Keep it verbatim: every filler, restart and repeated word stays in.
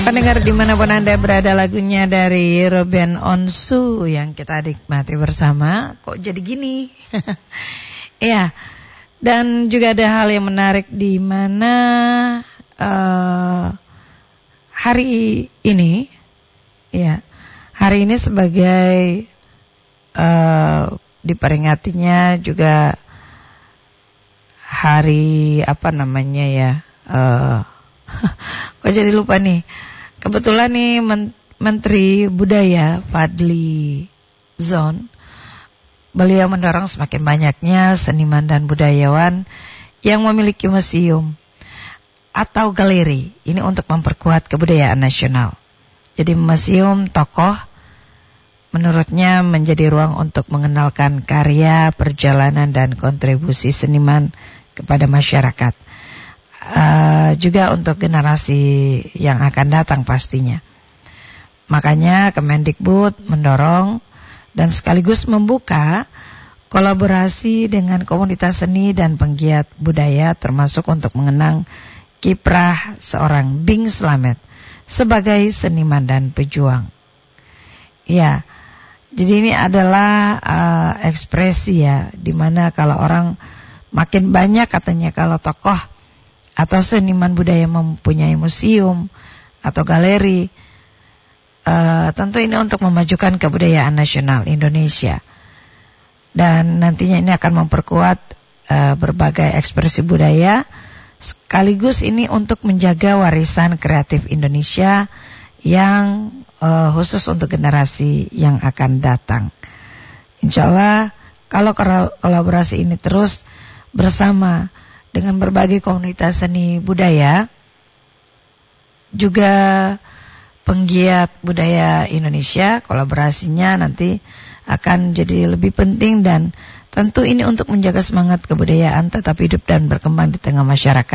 Pendengar dimanapun Anda berada, lagunya dari Ruben Onsu yang kita nikmati bersama. Kok jadi gini? Ya, dan juga ada hal yang menarik di mana uh, hari ini, ya, hari ini sebagai uh, diperingatinya juga hari apa namanya ya? Uh, kok jadi lupa nih? Kebetulan nih Menteri Budaya Fadly Zon, beliau mendorong semakin banyaknya seniman dan budayawan yang memiliki museum atau galeri. Ini untuk memperkuat kebudayaan nasional. Jadi museum tokoh menurutnya menjadi ruang untuk mengenalkan karya, perjalanan dan kontribusi seniman kepada masyarakat. Uh, juga untuk generasi yang akan datang pastinya. Makanya Kemendikbud mendorong dan sekaligus membuka kolaborasi dengan komunitas seni dan penggiat budaya, termasuk untuk mengenang kiprah seorang Bing Slamet sebagai seniman dan pejuang. Ya, jadi ini adalah uh, ekspresi ya, dimana kalau orang makin banyak katanya kalau tokoh atau seniman budaya mempunyai museum atau galeri, uh, tentu ini untuk memajukan kebudayaan nasional Indonesia. Dan nantinya ini akan memperkuat uh, berbagai ekspresi budaya, sekaligus ini untuk menjaga warisan kreatif Indonesia yang uh, khusus untuk generasi yang akan datang. Insya Allah kalau kolaborasi ini terus bersama dengan berbagai komunitas seni budaya, juga penggiat budaya Indonesia, kolaborasinya nanti akan jadi lebih penting dan tentu ini untuk menjaga semangat kebudayaan tetap hidup dan berkembang di tengah masyarakat.